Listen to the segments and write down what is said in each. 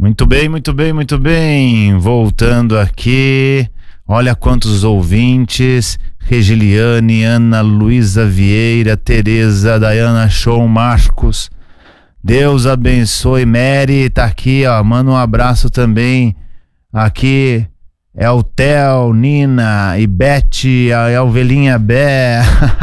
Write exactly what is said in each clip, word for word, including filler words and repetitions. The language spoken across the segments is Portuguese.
Muito bem, muito bem, muito bem. Voltando aqui. Olha quantos ouvintes. Regiliane, Ana Luísa Vieira, Tereza, Dayana Show, Marcos. Deus abençoe. Mary tá aqui, ó. Manda um abraço também. Aqui é o Theo, Nina e Beth, a Ovelhinha Bé.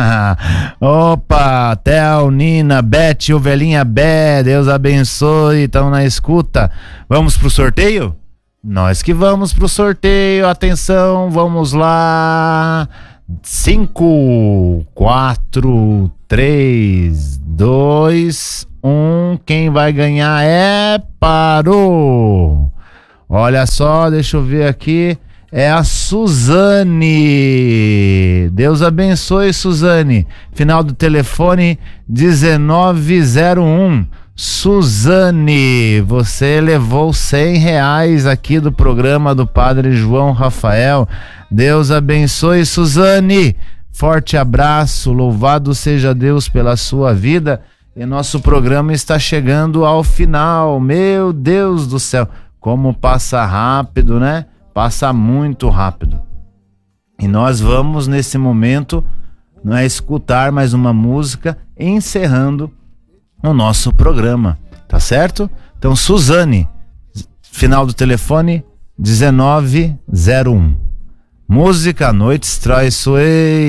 Opa, Theo, Nina, Beth, Ovelhinha Bé. Deus abençoe. Estão na escuta. Vamos pro sorteio? Nós que vamos pro sorteio. Atenção, vamos lá. Cinco, quatro, três, dois, um. Quem vai ganhar é parou. Olha só, deixa eu ver aqui. É a Suzane. Deus abençoe, Suzane. Final do telefone dezenove zero um. Suzane, você levou cem reais aqui do programa do Padre João Rafael. Deus abençoe, Suzane. Forte abraço, louvado seja Deus pela sua vida. E nosso programa está chegando ao final. Meu Deus do céu, como passa rápido, né? Passa muito rápido. E nós vamos nesse momento, não é, escutar mais uma música, encerrando o nosso programa, tá certo? Então, Suzane, final do telefone dezenove zero um. Música Noites Traiçoeiras.